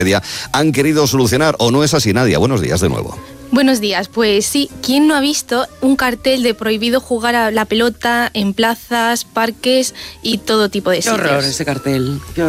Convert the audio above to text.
han querido solucionar, ¿o no es así, Nadia? Buenos días de nuevo. Buenos días, pues sí, ¿quién no ha visto un cartel de prohibido jugar a la pelota en plazas, parques y todo tipo de sitios? Qué horror ese cartel.